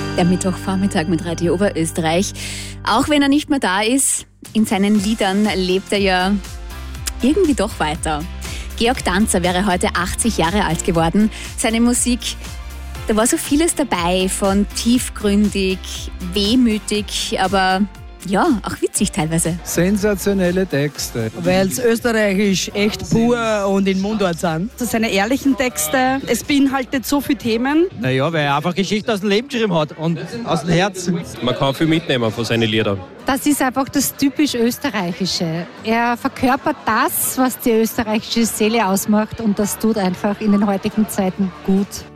Der Mittwochvormittag mit Radio Oberösterreich. Auch wenn er nicht mehr da ist, in seinen Liedern lebt er ja irgendwie doch weiter. Georg Danzer wäre heute 80 Jahre alt geworden. Seine Musik, da war so vieles dabei, von tiefgründig, wehmütig, aber ja, auch witzig teilweise. Sensationelle Texte. Weil es österreichisch echt pur und in Mundart sind. Das sind ehrlichen Texte. Es beinhaltet so viele Themen. Naja, weil er einfach Geschichte aus dem Leben geschrieben hat und aus dem Herzen. Man kann viel mitnehmen von seinen Liedern. Das ist einfach das typisch Österreichische. Er verkörpert das, was die österreichische Seele ausmacht, und das tut einfach in den heutigen Zeiten gut.